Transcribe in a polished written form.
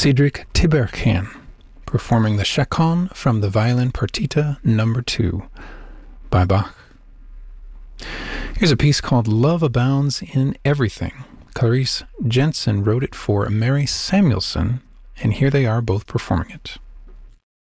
Cedric Tiberghien performing the Chaconne from the Violin Partita No. 2 by Bach. Here's a piece called Love Abounds in Everything. Clarice Jensen wrote it for Mary Samuelson, and here they are both performing it.